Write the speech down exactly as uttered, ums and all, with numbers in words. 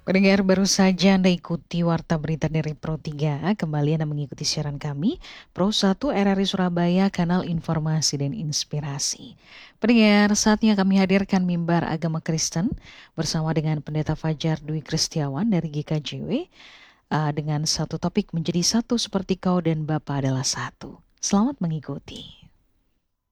Pendengar, baru saja Anda ikuti Warta Berita dari Pro tiga. Kembali Anda mengikuti siaran kami, Pro satu R R I Surabaya, kanal informasi dan inspirasi. Pendengar, saatnya kami hadirkan mimbar agama Kristen bersama dengan Pendeta Fajar Dwi Kristiawan dari G K J W uh, dengan satu topik menjadi satu seperti kau dan Bapa adalah satu. Selamat mengikuti.